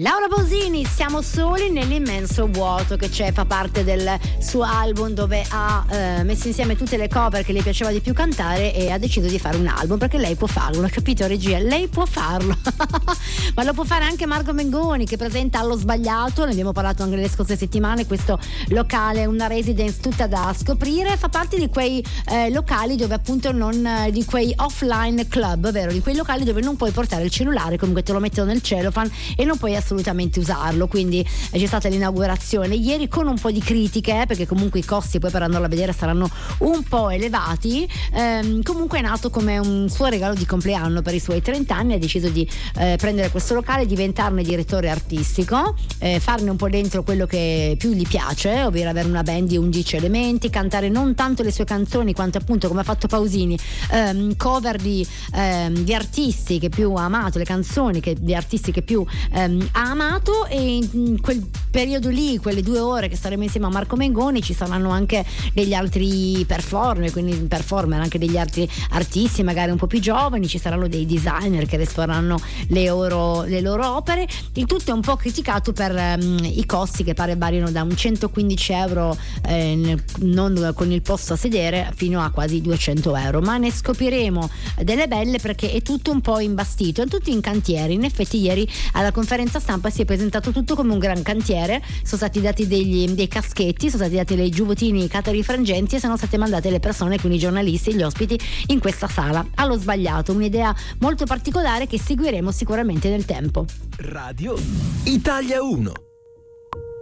Laura Pausini, Siamo soli nell'immenso vuoto, che fa parte del suo album dove ha messo insieme tutte le cover che le piaceva di più cantare e ha deciso di fare un album perché lei può farlo, non ho capito regia? Lei può farlo ma lo può fare anche Marco Mengoni, che presenta Allo Sbagliato, ne abbiamo parlato anche nelle scorse settimane, questo locale, una residence tutta da scoprire, fa parte di quei locali dove appunto di quei offline club, vero? Di quei locali dove non puoi portare il cellulare, comunque te lo mettono nel cellophane e non puoi assolutamente usarlo, quindi c'è stata l'inaugurazione ieri con un po' di critiche perché comunque i costi poi per andarlo a vedere saranno un po' elevati. Comunque è nato come un suo regalo di compleanno per i suoi 30 anni, ha deciso di prendere questo locale, diventarne direttore artistico, farne un po' dentro quello che più gli piace, ovvero avere una band di 11 elementi, cantare non tanto le sue canzoni quanto appunto, come ha fatto Pausini, cover di artisti che più ha amato, le canzoni di artisti che più ha amato, e in quel periodo lì, quelle 2 ore che staremo insieme a Marco Mengoni, ci saranno anche degli altri performer, anche degli altri artisti magari un po' più giovani, ci saranno dei designer che esporranno le loro opere. Il tutto è un po' criticato per i costi che pare variano da un 115 euro non con il posto a sedere fino a quasi 200 euro, ma ne scopriremo delle belle perché è tutto un po' imbastito, è tutto in cantiere. In effetti ieri alla conferenza stampa si è presentato tutto come un gran cantiere, sono stati dati dei caschetti, sono stati dati dei giubbottini catarifrangenti e sono state mandate le persone, quindi i giornalisti e gli ospiti, in questa sala. Allo Sbagliato, un'idea molto particolare che seguiremo sicuramente nel tempo. Radio Italia 1.